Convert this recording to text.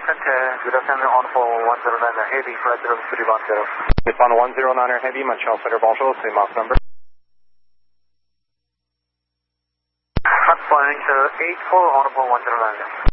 Good afternoon, on for 109 Heavy, flight 0310. Nippon 109er Heavy, Montreal Center, bonjour, c'est Mach number. Hot point 84, on for 109.